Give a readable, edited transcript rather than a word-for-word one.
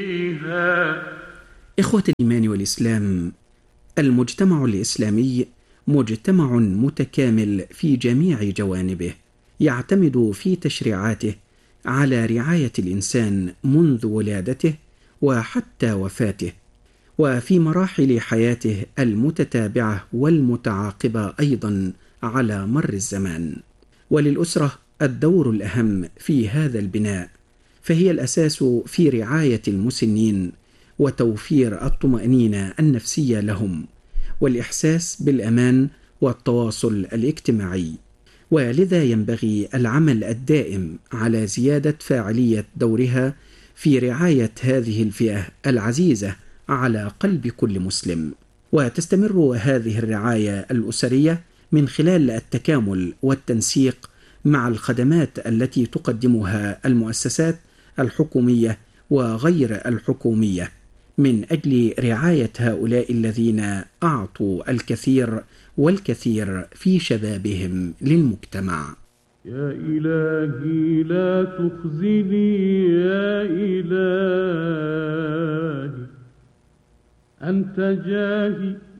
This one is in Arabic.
إخوة الإيمان والإسلام، المجتمع الإسلامي مجتمع متكامل في جميع جوانبه، يعتمد في تشريعاته على رعاية الإنسان منذ ولادته وحتى وفاته، وفي مراحل حياته المتتابعة والمتعاقبة أيضا على مر الزمان. وللأسرة الدور الأهم في هذا البناء، فهي الأساس في رعاية المسنين وتوفير الطمأنينة النفسية لهم والإحساس بالأمان والتواصل الاجتماعي. ولذا ينبغي العمل الدائم على زيادة فاعلية دورها في رعاية هذه الفئة العزيزة على قلب كل مسلم. وتستمر هذه الرعاية الأسرية من خلال التكامل والتنسيق مع الخدمات التي تقدمها المؤسسات الحكومية وغير الحكومية من أجل رعاية هؤلاء الذين أعطوا الكثير والكثير في شبابهم للمجتمع. يا إلهي لا تخزني، يا إلهي أنت جاهي